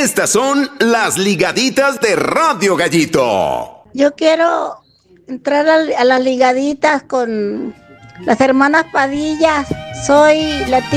Estas son las ligaditas de Radio Gallito. Yo quiero entrar a las ligaditas con las hermanas Padillas. Soy la